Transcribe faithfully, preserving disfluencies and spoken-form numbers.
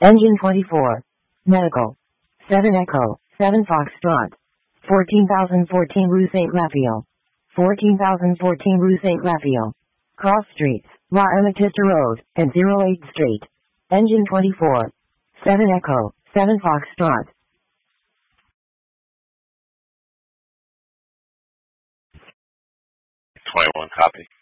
Engine twenty-four. Medical. seven Echo, seven Foxtrot. fourteen thousand fourteen Rue Saint Raphael. fourteen thousand fourteen Rue Saint Raphael. Cross Streets, La Ametista Road, and oh eight Street. Engine twenty-four. seven Echo, seven Foxtrot. twenty-one, copy.